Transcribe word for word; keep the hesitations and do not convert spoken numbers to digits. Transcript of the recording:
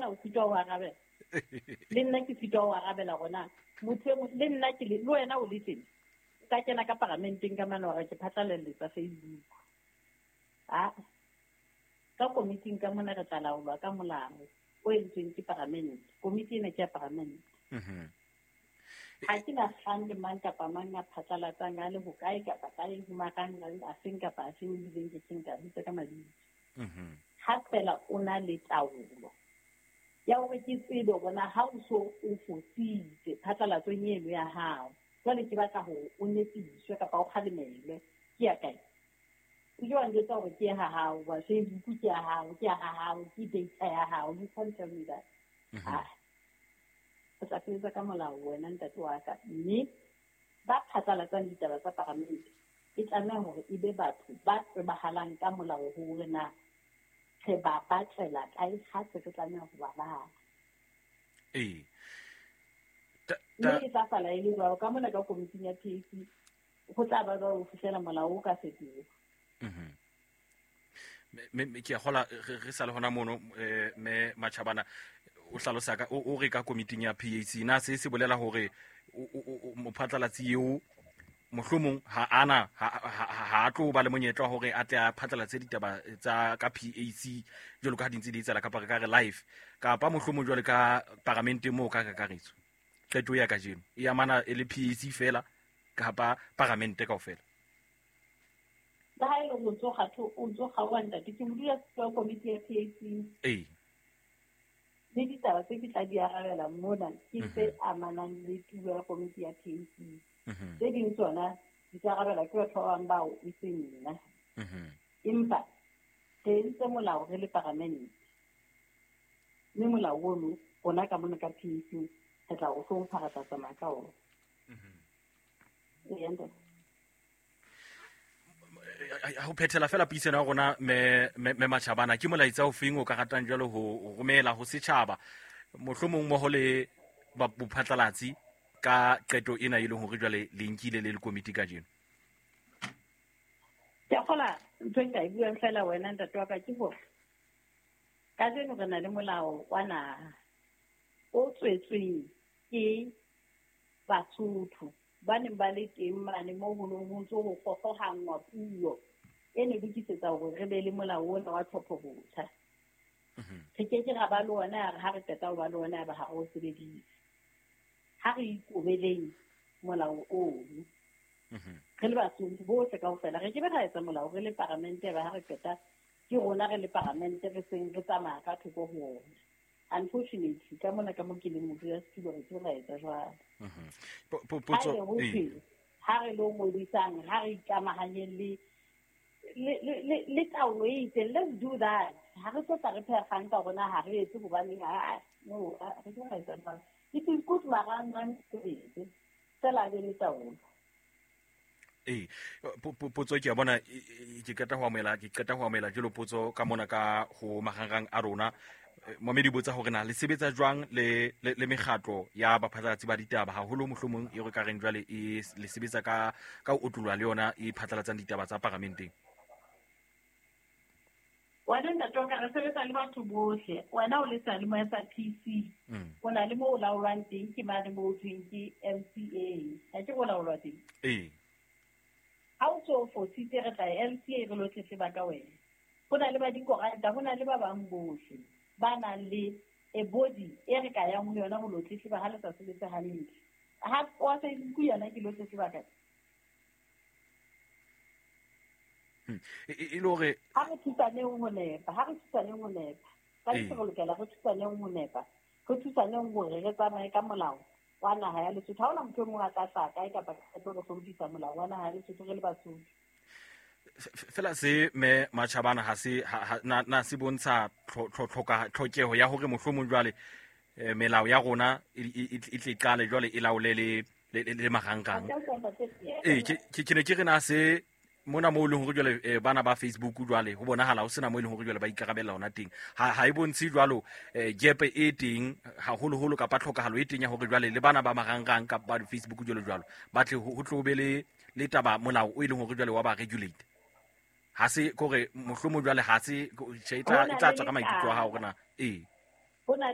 bona o sitwa wa arabela le nna ke sitwa wa arabela gona motho le nna ke le wena o le teng ka kena ka parlamenteng ka mana wa ke phatlaletsa Facebook a ka committee ka mona re tla laolwa ka molao o entsweng ke parlament committee ena ke ya parlament mhm ha ke na kgang le mang kapa mang a phatlalatsang a le hokae kapa kae humakang a seng kapa a seng dileng ke seng ka bitsa ka mabitso mhm ha fela o na le taolo ya hore ke tsebe bona ha o so o fotile phatlalatsong eno ya hao jwale ke batla ho o netiswe kapa o kgalemelwe ke ya kae ke jo ande tsa hore ke ha hao ba Facebook ke ya hao ke ya hao ke data ya hao you can't tell me that ah tsa tsela ka molao wena ntate wa ka mme ba phatlalatsang ditaba tsa parlamente e tlameha hore e be batho ba tsebahalang ka molao hore na se ba batlela kae ha se ke tlameha ho ba ba eh mme e tla fala e le jwalo ka mona ka komiting ya P A C go tla ba ba o fihlela molao o ka fetoga mhm me me ke a gola re sa le hona mono me Machabana o hlalosa ka o re ka komiting ya P A C na se se bolela hore mo phatlalatsi eo mohlomong ha ana ha tlo ba le monyetla hore a tle a phatlalatse ditaba tsa ka P A C jalo ka dintse di tsela ka pare ka re live ka pa mohlomong jalo ka parlamente mo ka kakaretso qeto ya ka jeno e amana e le P A C fela ka pa parlamente kaofela ba ha ile go tsoga tho o tsoga wa nta ke modula tsa committee ya P A C eh le ditaba tse ke tla di arabela mona ke tse amanang le tulo ya committee ya P A C mhm tse ding tsona di tla arabela ke batho ba bang bao e seng nna mhm empa teng tse molao re le parlamente le molao wono ona ka mona ka P A C re tla go so pharatsa tsamaya ka ona mhm e yanda ho phethela fela puiseno ya rona me me Machabana ke molaitsa o feng o ka ratang jalo ho romela ho setjhaba mohlomong mo hole ba bophatlalatsi ka qeto ena ile hore jwale le nkile le le committee ka jeno ya khola ntwe ka e bua fela wena ntate wa ka ke hore ka jeno re na le molao wa naha o tswetsweng ke Basotho ba ne ba le teng mane mo ho no ntso go gogohangwa puo ene di kitsetsa hore re be le molao ona wa tlhopho botjha mhm re ke ke ra ba le ona ha re teta o ba le ona ba ha o sebedise ha re ikobeleng molao o mhm re le Basotho bohle kaofela re ke be ra etsa molao re le parlamente ba ha re teta ke rona re le parlamente re seng re tsamaya ka thoko ho ona unfortunately ka mona ka mo ke le motho ya setilo re ke ra etsa jwalo mhm potso eh ha re lo modisang ha re ikamahanye le le le taolo e itse let's do that ha re tsa re phega ka rona ha re etse go bane ha no re ke ra etsa jwalo it is good marang rang se tsela le taolo eh potso ke a bona ke keta ho amela ke keta ho amela jelo potso ka mona ka ho magangang a rona momedi botsa hore na le sebetsa jwang le le megatlo ya baphatlalatsi ba ditaba haholo mohlomong e re ka reng jwale e le sebetsa ka ka o tlolwa le yona e phatlalatsang ditaba tsa parlamenteng wena nda toka re sebetsa le batho bohle wena o le sa le mo ya P C o na le mo o laolwang teng ke mane mo tsweng ke M C A ha ke go laolwa teng eh ha o so fotite re tla M C A re lo tletse ba ka wena go na le ba dikoranta go na le ba bang bohle ba na le e body e re ka ya mo yona go lo tletse ba ha le sa sebetsa hantle ha o sa itse yona ke lo tletse ba ka e le hore ha re thusaneng ho nepa ha re thusaneng ho nepa ka ditse go lokela re thusaneng ho nepa go thusaneng hore re tsamaye ka molao wa naha ya Lesotho ha ona motho o mong a tla tla kae kapa ka tlo go fodisa molao wa naha ya Lesotho re le Basotho fela se me Machabana ha se na se bontsha tlhoka tlhokeho ya hore mohlomong jwale melao ya rona e tle qale jwale e laole le le marangrang eh ke ke ne ke re na se mona mo le hore jwale bana ba Facebook jwale ho bonahala ho sena mo le hore jwale ba ikarabella hona teng ha ha e bontshe jwalo gap e teng ha holo holo ka patlhokahalo e teng ya hore jwale le bana ba marangrang ka ba Facebook jwalo jwalo ba tle ho tlo be le le taba molao o ile hore jwale wa ba regulate ha se kore mohlomong jwale ha se tla tla tswa ka maikutlo ha hore na eh